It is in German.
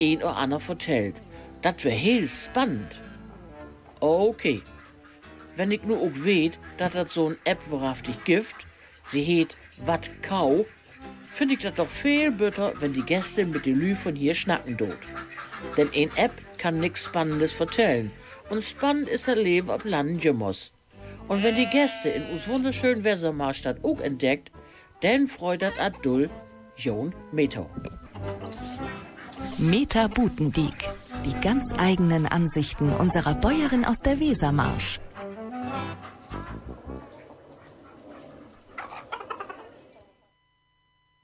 een oder ander vertellt. Dat wär heel spannend. Okay. Wenn ich nur auch weet, dat dat so ein App wahrhaftig gibt, sie heet Wat Kau, find ich dat doch viel besser, wenn die Gäste mit den Lü von hier schnacken dort. Denn ein App kann nix Spannendes vertellen. Und spannend ist das Leben auf Land Jummers. Und wenn die Gäste in uns wunderschönen Wesermarstadt auch entdeckt, dann freut dat Adul Jon Meter. Meta Butendiek. Die ganz eigenen Ansichten unserer Bäuerin aus der Wesermarsch.